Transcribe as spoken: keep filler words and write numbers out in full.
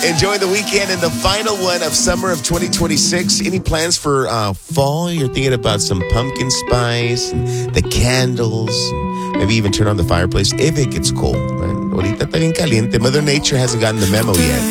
Enjoy the weekend and the final one of summer of twenty twenty-six. Any plans for uh, fall? You're thinking about some pumpkin spice, and the candles, and maybe even turn on the fireplace if it gets cold. Right? Ahorita está bien caliente. Mother Nature hasn't gotten the memo yet.